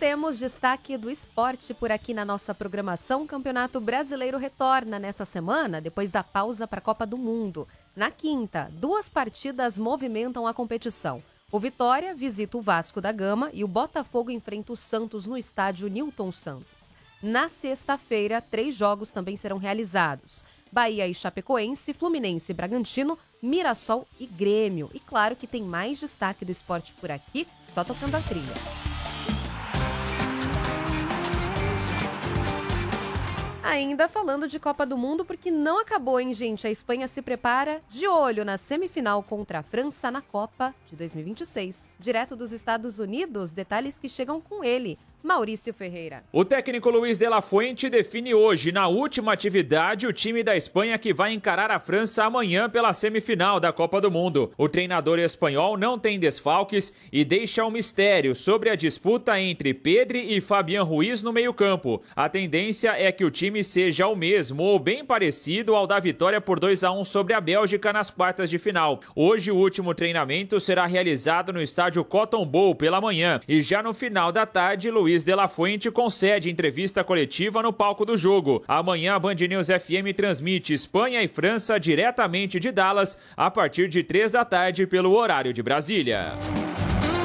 temos destaque do esporte por aqui na nossa programação. O Campeonato Brasileiro retorna nessa semana, depois da pausa para a Copa do Mundo. Na quinta, 2 partidas movimentam a competição. O Vitória visita o Vasco da Gama e o Botafogo enfrenta o Santos no estádio Newton Santos. Na sexta-feira, 3 jogos também serão realizados. Bahia e Chapecoense, Fluminense e Bragantino, Mirassol e Grêmio. E claro que tem mais destaque do esporte por aqui, só tocando a trilha. Ainda falando de Copa do Mundo, porque não acabou, hein, gente? A Espanha se prepara de olho na semifinal contra a França na Copa de 2026. Direto dos Estados Unidos, detalhes que chegam com ele, Maurício Ferreira. O técnico Luis de la Fuente define hoje, na última atividade, o time da Espanha que vai encarar a França amanhã pela semifinal da Copa do Mundo. O treinador espanhol não tem desfalques e deixa um mistério sobre a disputa entre Pedri e Fabián Ruiz no meio-campo. A tendência é que o time seja o mesmo ou bem parecido ao da vitória por 2-1 sobre a Bélgica nas quartas de final. Hoje o último treinamento será realizado no estádio Cotton Bowl pela manhã e já no final da tarde, Luis de la Fuente concede entrevista coletiva no palco do jogo. Amanhã a Band News FM transmite Espanha e França diretamente de Dallas a partir de 3 da tarde pelo horário de Brasília.